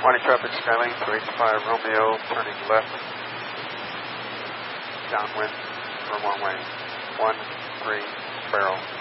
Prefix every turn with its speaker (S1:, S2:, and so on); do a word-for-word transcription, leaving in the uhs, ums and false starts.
S1: twenty traffic Skylane to H five Romeo, turning left, downwind for one way, one three barrel.